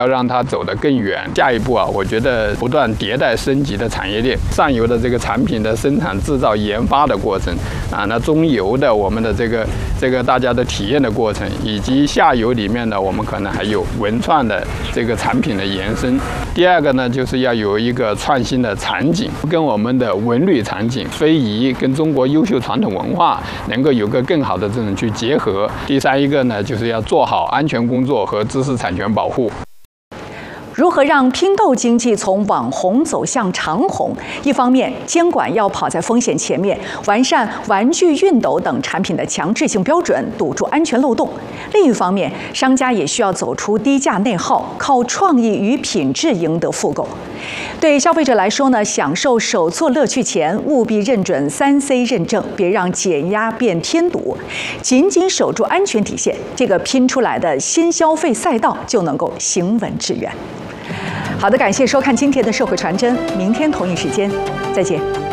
要让它走得更远。下一步啊，我觉得不断迭代升级的产业链，上游的这个产品的生产、制造、研发的过程啊，那中游的我们的这个大家的体验的过程，以及下游里面呢，我们可能还有文创的这个产品的延伸。第二个呢，就是要有一个创新的场景，跟我们的文旅场景、非遗跟中国优秀传统文化能够有个更好的这种去结合。第三一个呢，就是要做好安全工作和知识产权保护。 如何让拼豆经济从网红走向长红？一方面，监管要跑在风险前面，完善玩具、熨斗等产品的强制性标准，堵住安全漏洞；另一方面，商家也需要走出低价内耗，靠创意与品质赢得复购。对消费者来说呢，享受手作乐趣前，务必认准3C 认证，别让减压变添堵，紧紧守住安全底线，这个拼出来的新消费赛道就能够行稳致远。好的，感谢收看今天的社会传真，明天同一时间再见。